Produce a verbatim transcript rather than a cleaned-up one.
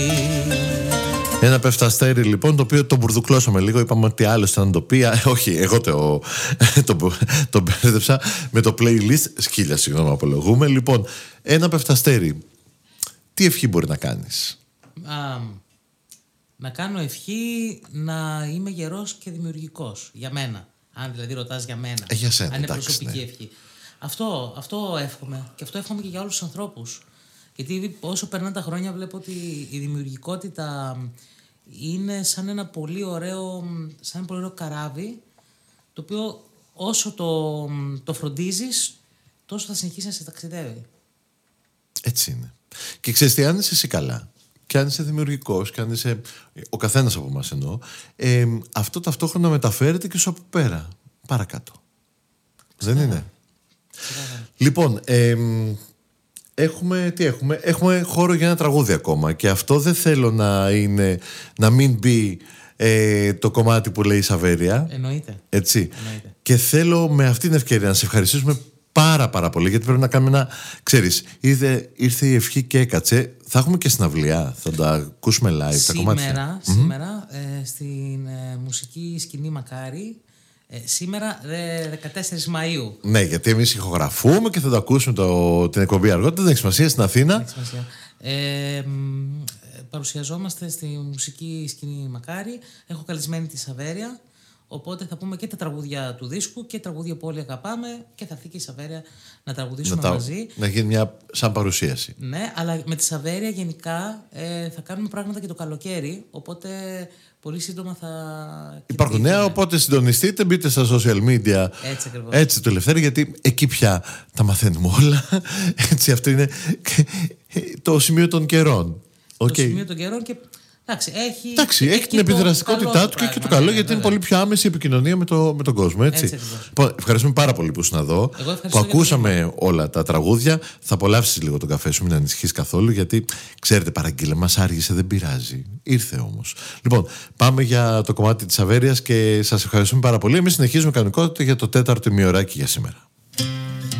Ένα πεφταστέρι λοιπόν, το οποίο το μπουρδουκλώσαμε λίγο. Είπαμε ότι άλλο ήταν να το πει. Όχι, εγώ το, το, το μπέρδεψα με το playlist. Σκύλια, συγγνώμη, απολογούμε. Λοιπόν, ένα πεφταστέρι. Τι ευχή μπορεί να κάνεις? Α, να κάνω ευχή να είμαι γερός και δημιουργικός. Για μένα. Αν δηλαδή ρωτάς για μένα. Ε, για σένα, αν είναι εντάξει, προσωπική ναι. ευχή. Αυτό, αυτό εύχομαι. Και αυτό εύχομαι και για όλους τους ανθρώπους. Γιατί όσο περνάνε τα χρόνια βλέπω ότι η δημιουργικότητα είναι σαν ένα πολύ ωραίο, σαν ένα πολύ ωραίο καράβι, το οποίο όσο το, το φροντίζεις, τόσο θα συνεχίσει να σε ταξιδεύει. Έτσι είναι. Και ξέρεις τι, αν είσαι εσύ καλά και αν είσαι δημιουργικός και αν είσαι ο καθένας από εμάς εννοώ, ε, αυτό ταυτόχρονα μεταφέρεται και σου από πέρα, παρακάτω. Δεν είναι? Ξέρα. Λοιπόν, ε, έχουμε, τι έχουμε, έχουμε χώρο για ένα τραγούδι ακόμα και αυτό δεν θέλω να είναι, να μην μπει ε, το κομμάτι που λέει Σαβέρια. Εννοείται. Έτσι. Εννοείται. Και θέλω με αυτή την ευκαιρία να σε ευχαριστήσουμε πάρα πάρα πολύ, γιατί πρέπει να κάνουμε ένα, ξέρεις, ήρθε, ήρθε η ευχή και έκατσε. Θα έχουμε και συναυλία, θα τα ακούσουμε live Σήμερα, τα κομμάτια. σήμερα ε, στην ε, μουσική σκηνή Μακάρι, ε, σήμερα ε, δεκατέσσερις Μαΐου. Ναι, γιατί εμείς ηχογραφούμε και θα το ακούσουμε το, την εκπομπή αργότερα. Δεν έχει σημασία, στην Αθήνα. Δεν έχει σημασία. Ε, μ, παρουσιαζόμαστε στη μουσική σκηνή Μακάρι. Έχω καλεσμένη τη Σαβέρια. Οπότε θα πούμε και τα τραγούδια του δίσκου και τραγούδια που όλοι αγαπάμε και θα έρθει και η Σαβέρια να τραγουδήσουμε Να, τα, μαζί. να γίνει μια σαν παρουσίαση. Ναι, αλλά με τη Σαβέρια γενικά ε, θα κάνουμε πράγματα και το καλοκαίρι. Οπότε πολύ σύντομα θα. Υπάρχουν νέα, οπότε συντονιστείτε, μπείτε στα social media. Έτσι ακριβώς. Έτσι το Ελευθέρη, γιατί εκεί πια τα μαθαίνουμε όλα. Έτσι, αυτό είναι το σημείο των καιρών. Το Okay. σημείο των καιρών και. Εντάξει, έχει, Εντάξει, έχει την επιδραστικότητά του και έχει και το καλό, ναι, γιατί βέβαια. είναι πολύ πιο άμεση η επικοινωνία με, το, με τον κόσμο. Έτσι. Έτσι ακριβώς. Λοιπόν, ευχαριστούμε πάρα πολύ που ήσουν εδώ. Εγώ ευχαριστώ Που για το ακούσαμε βήμα. όλα τα τραγούδια. Θα απολαύσεις λίγο τον καφέ σου, μην ανησυχείς καθόλου, γιατί ξέρετε, παραγγείλε, μας άργησε, δεν πειράζει. Ήρθε όμως. Λοιπόν, πάμε για το κομμάτι της Σαβέρειας και σας ευχαριστούμε πάρα πολύ. Εμείς συνεχίζουμε κανονικότητα για το τέταρτο ημιωράκι για σήμερα.